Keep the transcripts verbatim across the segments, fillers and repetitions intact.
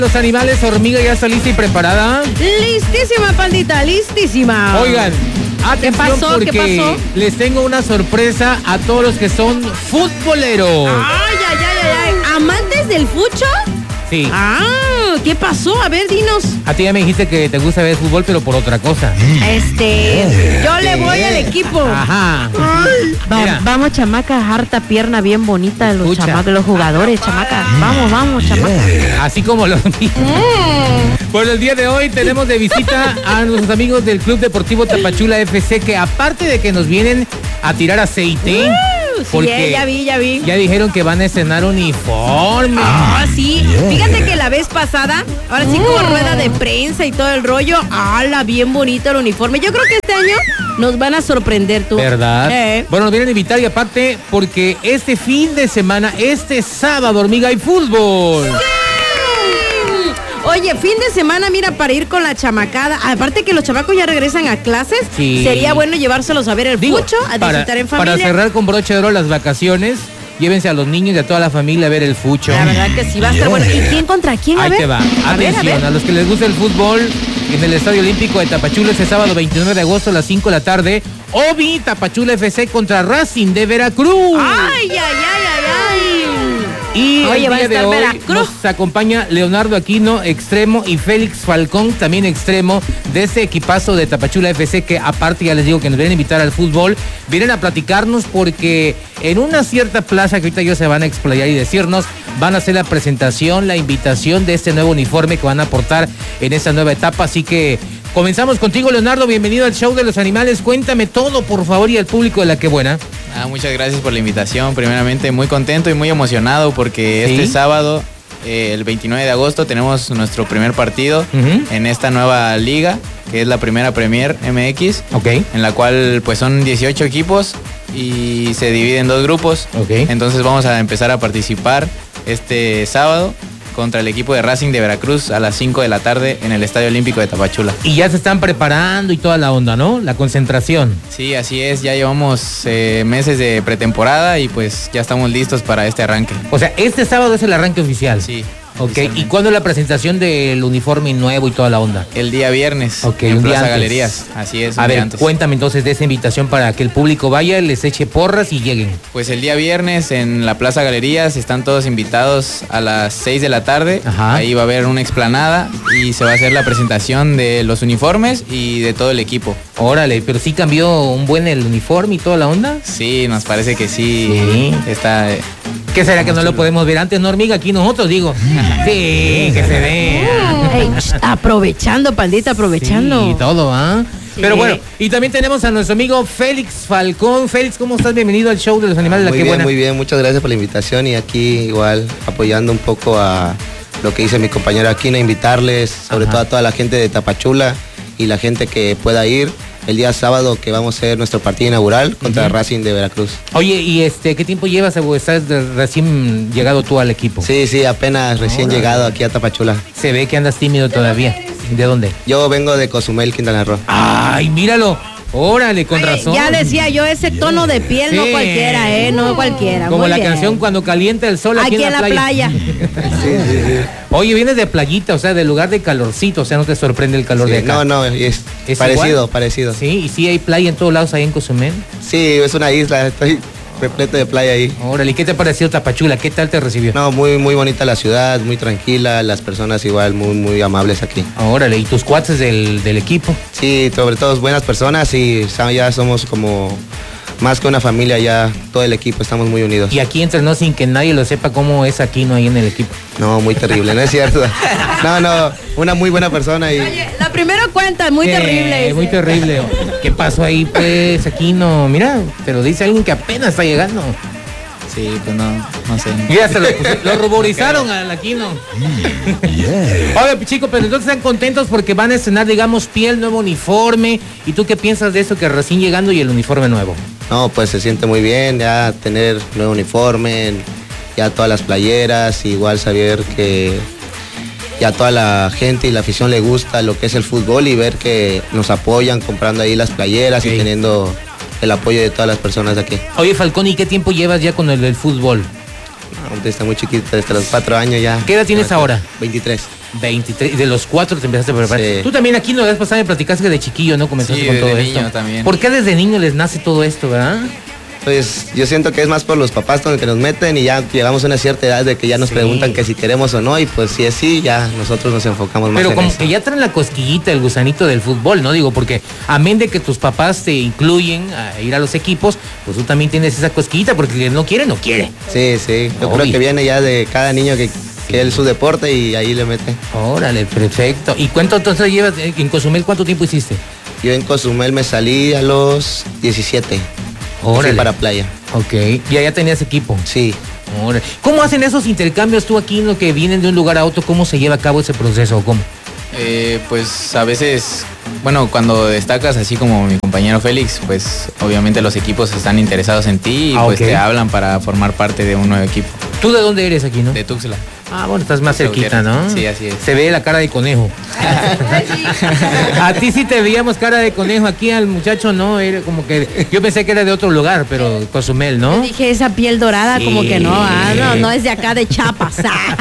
Los animales, hormiga ya está lista y preparada. Listísima, pandita, listísima. Oigan, atención, ¿Qué pasó? porque ¿Qué pasó? les tengo una sorpresa a todos los que son futboleros. Ay, ay, ay, ay, ay. ¿Amantes del fucho? Sí. Ah, ¿qué pasó? A ver, dinos. A ti ya me dijiste que te gusta ver fútbol, pero por otra cosa. Este, yo le voy al equipo. Ajá. Ay. Va- Mira. vamos, chamacas, harta pierna bien bonita de los Escucha. chamacos, los jugadores, chamacas. Vamos, vamos, chamacas. Así como los niños. Por el día de hoy tenemos de visita a nuestros amigos del Club Deportivo Tapachula F C, que aparte de que nos vienen a tirar aceite, Uh, sí, porque eh, ya vi, ya vi. ya dijeron que van a estrenar uniforme. Ah, sí. Fíjate que la vez pasada, ahora sí como rueda de prensa y todo el rollo, ¡hala! Bien bonito el uniforme. Yo creo que este año nos van a sorprender, tú. ¿Verdad? Eh. Bueno, nos vienen a invitar y aparte porque este fin de semana, este sábado, hormiga, hay fútbol. Oye, fin de semana, mira, para ir con la chamacada. Aparte que los chamacos ya regresan a clases, Sí. sería bueno llevárselos a ver el Digo, fucho, a para, disfrutar en para familia. cerrar con broche de oro las vacaciones, llévense a los niños y a toda la familia a ver el fucho. La verdad que sí va a estar bueno. ¿Y quién contra quién? A Ahí ver. te va. A ver, a Atención, ver. a los que les gusta el fútbol, en el Estadio Olímpico de Tapachula este sábado veintinueve de agosto a las cinco de la tarde, Obi Tapachula F C contra Racing de Veracruz. Ay, ay, ay, ay, ay. Y Oye, el va a día de estar hoy Veracruz. nos acompaña Leonardo Aquino, extremo, y Félix Falcón, también extremo, de este equipazo de Tapachula F C, que aparte ya les digo que nos vienen a invitar al fútbol, vienen a platicarnos porque en una cierta plaza que ahorita ellos se van a explayar y decirnos, van a hacer la presentación, la invitación de este nuevo uniforme que van a aportar en esta nueva etapa, así que comenzamos contigo, Leonardo, bienvenido al show de los animales, cuéntame todo, por favor, y al público de La Que Buena. Ah, muchas gracias por la invitación. Primeramente, muy contento y muy emocionado porque Sí. este sábado, eh, el veintinueve de agosto, tenemos nuestro primer partido Ujú. en esta nueva liga, que es la primera Premier M X, Ok. en la cual pues son dieciocho equipos y se divide en dos grupos. Ok. Entonces vamos a empezar a participar este sábado contra el equipo de Racing de Veracruz a las cinco de la tarde en el Estadio Olímpico de Tapachula. Y ya se están preparando y toda la onda, ¿no? La concentración. Sí, así es, ya llevamos eh, meses de pretemporada y pues ya estamos listos para este arranque. O sea, este sábado es el arranque oficial. Sí. Ok, ¿y oficialmente. cuándo es la presentación del uniforme nuevo y toda la onda? El día viernes, Ok, en un día Plaza antes. Galerías, así es, un A día ver, antes. cuéntame entonces de esa invitación para que el público vaya, les eche porras y lleguen. Pues el día viernes en la Plaza Galerías están todos invitados a las seis de la tarde. Ajá. Ahí va a haber una explanada y se va a hacer la presentación de los uniformes y de todo el equipo. Órale, pero sí cambió un buen el uniforme y toda la onda. Sí, nos parece que sí, Sí. está... eh, ¿Qué será que no lo podemos ver antes, no, hormiga? Aquí nosotros, digo. Sí, que se vea. Ey, ch, aprovechando, pandita, aprovechando. Sí, todo, ¿ah? Sí. Pero bueno, y también tenemos a nuestro amigo Félix Falcón. Félix, ¿cómo estás? Bienvenido al show de los animales. Muy La Que bien, Buena. muy bien, muchas gracias por la invitación y aquí igual apoyando un poco a lo que dice mi compañero Aquino, invitarles sobre Ajá. todo a toda la gente de Tapachula y la gente que pueda ir el día sábado que vamos a hacer nuestro partido inaugural contra Ujú. Racing de Veracruz. Oye, ¿y este qué tiempo llevas o estás de- recién llegado tú al equipo? Sí, sí, apenas recién Órale. llegado aquí a Tapachula. Se ve que andas tímido todavía. ¿De dónde? Yo vengo de Cozumel, Quintana Roo. Ay, míralo. Órale, con Oye, razón. ya decía yo, ese tono de piel no Sí. cualquiera, ¿eh? No cualquiera. Como Muy la bien. canción Cuando calienta el sol aquí, Aquí en la playa. Oye, vienes de playita, o sea, del lugar de calorcito, o sea, no te sorprende el calor Sí, de acá. no, no, es, ¿Es parecido, igual? parecido. Sí, y sí hay playa en todos lados ahí en Cozumel. Sí, es una isla, estoy repleto de playa ahí. Órale, ¿y qué te ha parecido Tapachula? ¿Qué tal te recibió? No, muy, muy bonita la ciudad, muy tranquila, las personas igual muy, muy amables aquí. Órale, ¿y tus cuates del, del equipo? Sí, sobre todo buenas personas y sa- ya somos como más que una familia, ya todo el equipo estamos muy unidos. Y aquí entre nos sin que nadie lo sepa cómo es Aquino ahí en el equipo. No, muy terrible, no es cierto. No, no, una muy buena persona y Oye, la primera cuenta, muy Eh, terrible. dice. Muy terrible. ¿Qué pasó ahí, pues, Aquino? Mira, te lo dice alguien que apenas está llegando. Sí, pues no, no sé. Mira, se lo, lo ruborizaron al Aquino. Oye, chicos, pero entonces están contentos porque van a estrenar, digamos, piel, nuevo uniforme. ¿Y tú qué piensas de eso que recién llegando y el uniforme nuevo? no, pues se siente muy bien ya tener nuevo uniforme, ya todas las playeras, igual saber que ya toda la gente y la afición le gusta lo que es el fútbol y ver que nos apoyan comprando ahí las playeras Ok. y teniendo el apoyo de todas las personas de aquí. Oye, Falcón, ¿y qué tiempo llevas ya con el, el fútbol? No, está muy chiquito, desde los cuatro años ya. ¿Qué edad tienes ahora? veintitrés. veintitrés, de los cuatro te empezaste a preparar. Sí. Tú también aquí no la vez pasada me platicaste que de chiquillo, ¿no? Comenzaste Sí, con todo desde esto. niño también. ¿Por qué desde niño les nace todo esto, verdad? Pues yo siento que es más por los papás con el que nos meten y ya llegamos a una cierta edad de que ya nos Sí. preguntan que si queremos o no y pues si es sí, ya nosotros nos enfocamos más Pero en como eso. que ya traen la cosquillita, el gusanito del fútbol, ¿no? Digo, porque amén de que tus papás te incluyen a ir a los equipos, pues tú también tienes esa cosquillita, porque el que no quiere, no quiere. Sí, sí, yo Obvio. creo que viene ya de cada niño que, que él su deporte y ahí le mete. Órale, perfecto. ¿Y cuánto entonces llevas en Cozumel? ¿Cuánto tiempo hiciste? Yo en Cozumel me salí a los diecisiete. Órale. Fui para playa. Ok. ¿Y allá tenías equipo? Sí. Órale. ¿Cómo hacen esos intercambios tú aquí, no, que vienen de un lugar a otro? ¿Cómo se lleva a cabo ese proceso o cómo? Eh, pues a veces, bueno, cuando destacas así como mi compañero Félix, pues obviamente los equipos están interesados en ti y Ah, pues ok. te hablan para formar parte de un nuevo equipo. ¿Tú de dónde eres aquí, no? De Tuxtla. Ah, bueno, estás más Tuxtla cerquita, ¿no? Gutiérrez. Sí, así es. Se ve la cara de conejo. A ti sí te veíamos cara de conejo, aquí al muchacho no, era como que yo pensé que era de otro lugar, pero Cozumel, Yo ¿no? dije, esa piel dorada, Sí. como que no, ah, no, no es de acá de Chiapas.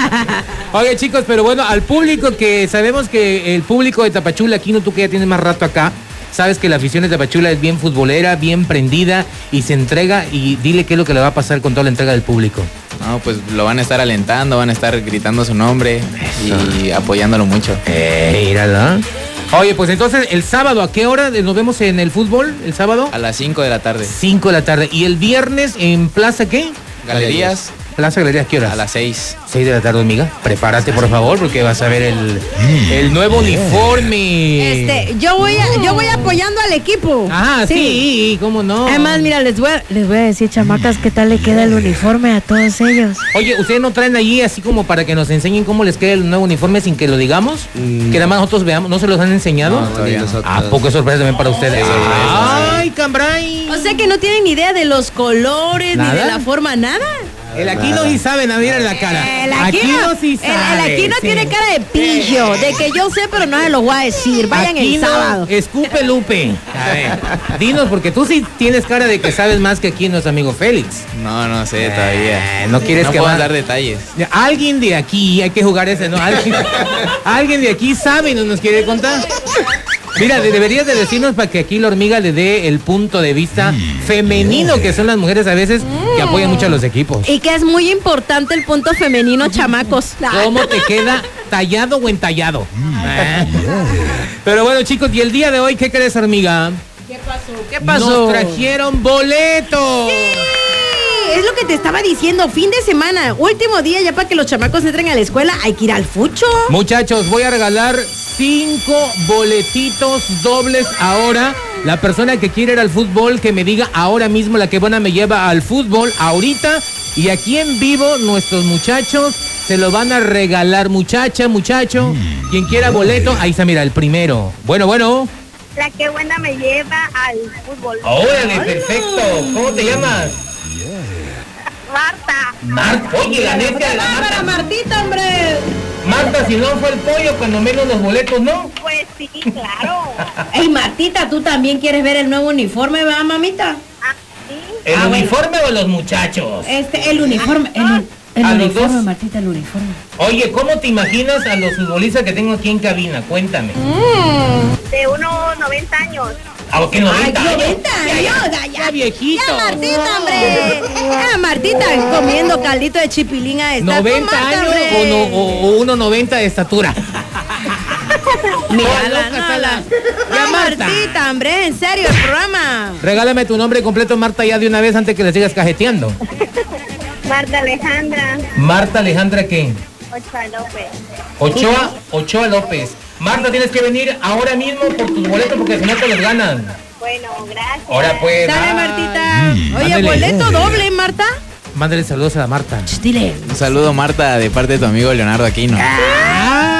Oye, chicos, pero bueno, al público que sabemos que el público de Tapachula, aquí no, tú que ya tienes más rato acá, sabes que la afición de Tapachula es bien futbolera, bien prendida y se entrega, y dile qué es lo que le va a pasar con toda la entrega del público. No, pues lo van a estar alentando, van a estar gritando su nombre y apoyándolo mucho. Eh, mírala. Oye, pues entonces, el sábado, ¿a qué hora nos vemos en el fútbol? ¿El sábado? A las cinco de la tarde. cinco de la tarde. ¿Y el viernes en Plaza qué? Galerías Plaza Galerías, ¿qué horas? a las seis. seis de la tarde, amiga. Prepárate, por favor, porque vas a ver el, el nuevo uniforme. Este, yo voy a, yo voy apoyando al equipo. Ah, sí, ¿cómo no? Además, mira, les voy a, Les voy a decir, chamacas, qué tal le queda el uniforme a todos ellos. Oye, ¿ustedes no traen allí así como para que nos enseñen cómo les queda el nuevo uniforme sin que lo digamos? Mm. Que nada más nosotros veamos, ¿no se los han enseñado? No, todavía no. nosotros. ¿A poco es sorpresa también para ustedes? Sí, sorpresa, ¡Ay, Cambray! O sea que no tienen ni idea de los colores, ¿Nada? ni de la forma, nada. El Aquino sí sabe, no, mira la cara. El Aquino, sí el, el sabe. Aquino sí. tiene cara de pillo, de que yo sé, pero no se lo voy a decir. Vayan el Aquino, sábado. escupe Lupe. A ver, dinos, porque tú sí tienes cara de que sabes más que aquí nuestro amigo Félix. No, no sé todavía. Eh, no quieres no que puedo va- dar detalles. Alguien de aquí, hay que jugar ese, ¿no? Alguien, alguien de aquí sabe y no nos quiere contar. Mira, de- deberías de decirnos para que aquí la hormiga le dé el punto de vista femenino, que son las mujeres a veces que apoyan mucho a los equipos. Y que es muy importante el punto femenino, chamacos. ¿Cómo te queda tallado o entallado? Ah. Pero bueno, chicos, y el día de hoy, ¿qué crees, hormiga? ¿Qué pasó? ¿Qué Nos trajeron boletos. Es lo que te estaba diciendo, fin de semana, último día ya para que los chamacos entren a la escuela, hay que ir al fucho. Muchachos, voy a regalar cinco boletitos dobles ahora. La persona que quiere ir al fútbol, que me diga ahora mismo la que buena me lleva al fútbol ahorita. Y aquí en vivo, nuestros muchachos se lo van a regalar. Muchacha, muchacho, quien quiera boleto, ahí está, mira, el primero. Bueno, bueno. La que buena me lleva al fútbol. Órale, perfecto. ¿Cómo te llamas? Marta. Marta. Oye, la necia de la Para Marta. Martita, hombre. Marta, si no fue el pollo, cuando menos los boletos, ¿no? Pues sí, claro. Ey, Martita, ¿tú también quieres ver el nuevo uniforme, va, mamita? Ah, sí. ¿El Ah, bueno. uniforme o los muchachos? Este, el uniforme, el, el ¿A los uniforme, dos? Martita, el uniforme. Oye, ¿cómo te imaginas a los futbolistas que tengo aquí en cabina? Cuéntame. De unos noventa años. ¿A qué noventa? Ay, noventa Ya, ya, años, ya, ya. ya viejito. Ya, Martita, hombre. Ya, Martita, comiendo caldito de chipilín a esta. ¿noventa Tomate, años hombre. o, no, o, o uno noventa de estatura? Mírala, loca no, está la- la- Ya, Ah, Marta. Martita, hombre, en serio, el programa. Regálame tu nombre completo, Marta, ya de una vez antes que le sigas cajeteando. Marta Alejandra. Marta Alejandra, ¿qué? Ochoa López. Ochoa, Ochoa López. Marta, tienes que venir ahora mismo por tus boletos porque si no te los ganan. Bueno, gracias. Ahora pues. Dale, bye. Martita. Oye, Ándale. boleto doble, Marta. Mándale saludos a la Marta. Ch, Dile. Un saludo, Marta, de parte de tu amigo Leonardo Aquino. Ah.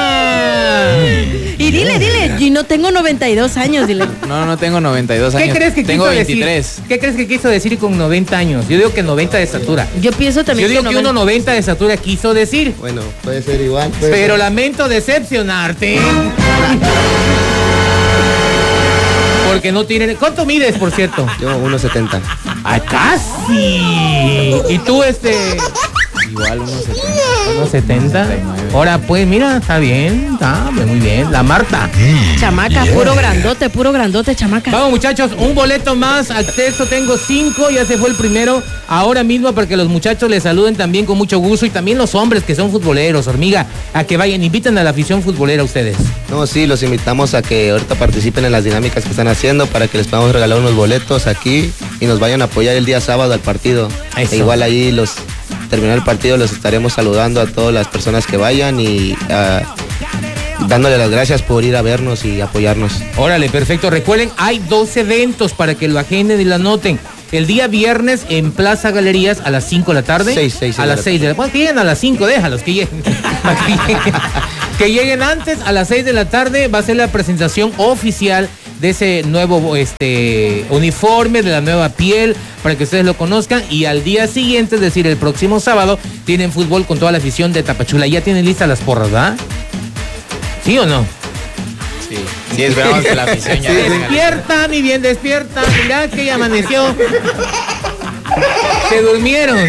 Y dile, dile, y no tengo noventa y dos años, dile. No, no tengo noventa y dos ¿Qué años. crees que tengo quiso veintitrés. decir? ¿Qué crees que quiso decir con noventa años? Yo digo que noventa de estatura. Yo pienso Yo también digo que noventa. uno noventa de estatura quiso decir. Bueno, puede ser igual. puede Pero ser. lamento decepcionarte. Porque no tienen. ¿Cuánto mides, por cierto? Yo uno setenta. ¡Ay, casi! Y tú, este. Igual unos setenta. uno setenta. setenta y nueve. Ahora pues, mira, está bien, está muy bien. La Marta. Chamaca, puro grandote, puro grandote, chamaca. Vamos muchachos, un boleto más, acceso tengo cinco, ya se fue el primero, ahora mismo para que los muchachos les saluden también con mucho gusto y también los hombres que son futboleros, hormiga, a que vayan, inviten a la afición futbolera ustedes. No, sí, los invitamos a que ahorita participen en las dinámicas que están haciendo para que les podamos regalar unos boletos aquí y nos vayan a apoyar el día sábado al partido. Eso. E igual ahí los terminar el partido los estaremos saludando a todas las personas que vayan y uh, dándole las gracias por ir a vernos y apoyarnos. Órale, perfecto, recuerden, hay dos eventos para que lo agenden y lo anoten. El día viernes en Plaza Galerías a las cinco de la tarde. Seis, seis a las seis de la tarde. Bueno, que lleguen a las cinco, déjalos que lleguen. que, lleguen que lleguen antes, a las seis de la tarde va a ser la presentación oficial de ese nuevo este uniforme, de la nueva piel, para que ustedes lo conozcan. Y al día siguiente, es decir, el próximo sábado, tienen fútbol con toda la afición de Tapachula. Ya tienen listas las porras, ¿verdad? ¿Sí o no? Sí, sí, esperamos que la afición ya... Despierta, mi bien, despierta. Mira que ya amaneció. Se durmieron.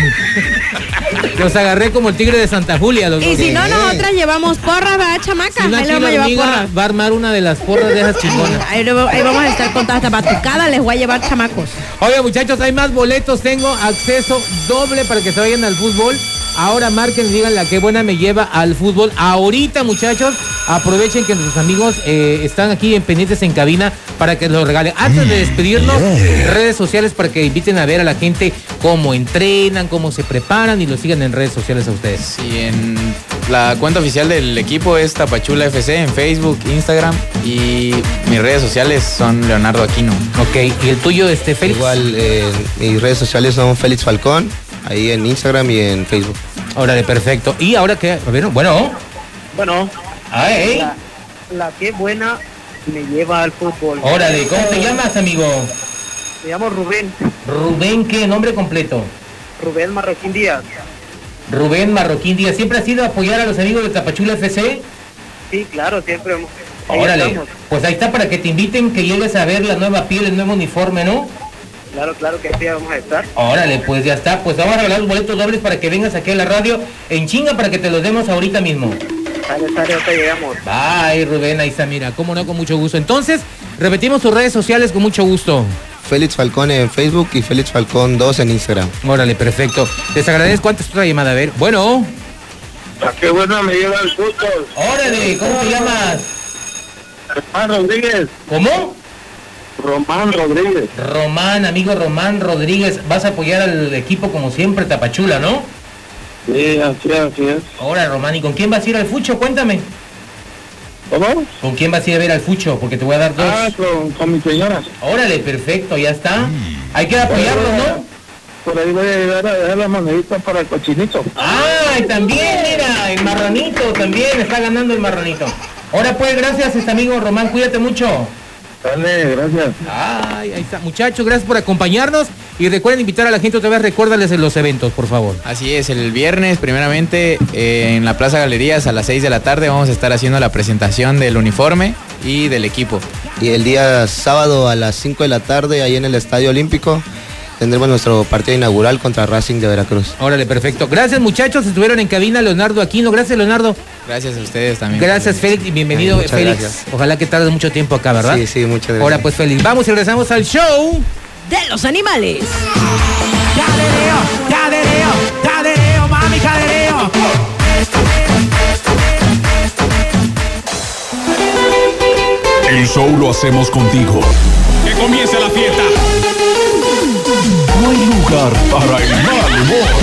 Los agarré como el tigre de Santa Julia. Los Y dos. si no, nosotras llevamos porras, ¿verdad, chamaca? Si una Ahí le aquí vamos a la llevar hormiga porras. va a armar una de las porras de esas chingonas. Ahí, lo- ahí vamos a estar con todas estas batucadas, les voy a llevar chamacos. Oye, muchachos, hay más boletos. Tengo acceso doble para que se vayan al fútbol. Ahora marquen y díganle a qué buena me lleva al fútbol. Ahorita, muchachos, aprovechen que nuestros amigos eh, están aquí en pendientes en cabina para que los regalen. Antes de despedirnos, redes sociales para que inviten a ver a la gente cómo entrenan, cómo se preparan y lo sigan en redes sociales a ustedes. Sí, en la cuenta oficial del equipo es Tapachula F C en Facebook, Instagram y mis redes sociales son Leonardo Aquino. Ok, ¿y el tuyo, este, Félix? Igual eh, mis redes sociales son Félix Falcón, ahí en Instagram y en Facebook. Órale, perfecto. ¿Y ahora qué? A ver, bueno. Bueno, Ay, la, la que buena me lleva al fútbol. órale, ¿cómo te llamas, amigo? Me llamo Rubén, Rubén, ¿qué? Nombre completo. Rubén Marroquín Díaz. Rubén Marroquín Díaz. ¿Siempre has ido a apoyar a los amigos de Tapachula F C? Sí, claro, siempre hemos- ahí Órale, estamos. pues ahí está para que te inviten, que llegues a ver la nueva piel, el nuevo uniforme, ¿no? Claro, claro que sí, vamos a estar. Órale, pues ya está. Pues vamos a regalar los boletos dobles para que vengas aquí a la radio en chinga para que te los demos ahorita mismo. Sale, sale, ahorita llegamos. Bye, Rubén, ahí está, mira, cómo no, con mucho gusto. Entonces, repetimos tus redes sociales con mucho gusto. Félix Falcón en Facebook y Félix Falcón dos en Instagram. Órale, perfecto. Les agradezco. ¿Cuánto es otra llamada? A ver. Bueno. La que buena me lleva al fútbol. Órale, ¿cómo te llamas? Román Rodríguez. ¿Cómo? Román Rodríguez. Román, amigo Román Rodríguez. Vas a apoyar al equipo como siempre, Tapachula, ¿no? Sí, así es, así es. Ahora, Román, ¿y con quién vas a ir al fucho? Cuéntame. ¿Cómo? ¿Con quién vas a ir a ver al fucho? Porque te voy a dar dos. Ah, con, con mi señora. Órale, perfecto, ya está. Hay que apoyarlos, ¿no? Por ahí voy a llegar a dejar las moneditas para el cochinito. ¡Ay, también, mira! El marranito también está ganando el marranito. Ahora pues, gracias, este amigo Román, cuídate mucho. Dale, gracias. Ay, ahí está. Muchachos, gracias por acompañarnos. Y recuerden invitar a la gente otra vez, recuérdales en los eventos, por favor. Así es, el viernes primeramente eh, en la Plaza Galerías a las seis de la tarde vamos a estar haciendo la presentación del uniforme y del equipo. Y el día sábado a las cinco de la tarde, ahí en el Estadio Olímpico, tendremos nuestro partido inaugural contra Racing de Veracruz. Órale, perfecto. Gracias, muchachos. Estuvieron en cabina Leonardo Aquino. Gracias, Leonardo. Gracias a ustedes también. Gracias, Félix, y bienvenido, Ay, muchas Félix. gracias. Ojalá que tardes mucho tiempo acá, ¿verdad? Sí, sí, muchas gracias. Ahora pues, Félix, vamos y regresamos al show. De los animales. Cadereo, cadereo, cadereo, mami, cadereo. El show lo hacemos contigo. Que comience la fiesta. No hay lugar para el mal humor.